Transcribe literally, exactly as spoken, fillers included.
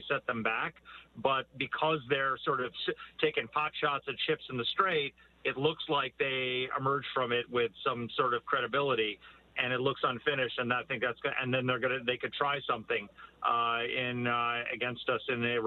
set them back. But because they're sort of taking pot shots at ships in the Strait, it looks like they emerged from it with some sort of credibility, and it looks unfinished. And I think that's good. And then they're gonna they could try something uh, in uh, against us in a